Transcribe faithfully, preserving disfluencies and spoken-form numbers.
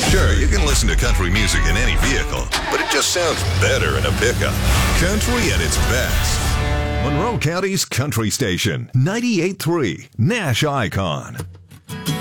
Sure, you can listen to country music in any vehicle, but it just sounds better in a pickup. Country at its best. Monroe County's country station, ninety-eight point three Nash Icon.